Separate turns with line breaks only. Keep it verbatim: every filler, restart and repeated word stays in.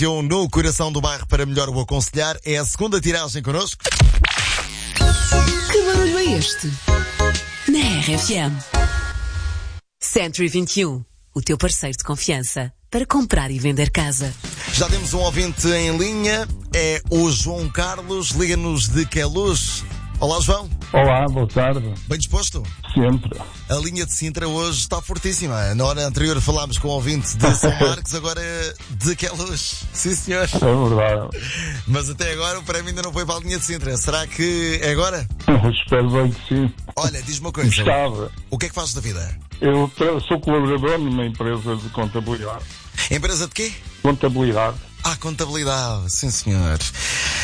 No coração do bairro para melhor o aconselhar. É a segunda tiragem connosco.
Que barulho é este? Na R F M. Century vinte e um, o teu parceiro de confiança para comprar e vender casa.
Já temos um ouvinte em linha. É o João Carlos. Liga-nos de Queluz. Olá, João.
Olá, boa tarde.
Bem disposto?
Sempre.
A linha de Sintra hoje está fortíssima. Na hora anterior falámos com o ouvinte de São Marcos, agora é de Queluz. Sim, senhor.
É verdade.
Mas até agora o prémio ainda não foi para a linha de Sintra. Será que é agora?
Espero bem que sim.
Olha, diz-me uma coisa.
Gostava.
O que é que fazes da vida?
Eu tra- sou colaborador numa empresa de contabilidade.
Empresa de quê?
Contabilidade.
Ah, contabilidade. Sim, senhor.